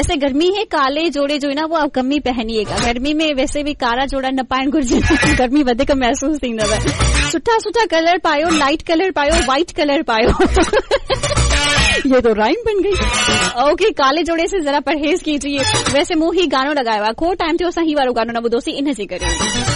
वैसे गर्मी है, काले जोड़े जो है ना वो आप कम ही पहनिएगा गर्मी में। वैसे भी कारा जोड़ा न पाइण घुरिजे, गर्मी वधीक महसूस थींदव। सुठा सुठा कलर पायो, लाइट कलर पायो, व्हाइट कलर पायो। ये तो राइम बन गई। ओके, काले जोड़े से जरा परहेज कीजिए। वैसे मुंह ही गानो लगाया हुआ, को टाइम थियो असां ही वारो गानो न ॿुधोसीं इन जे करे।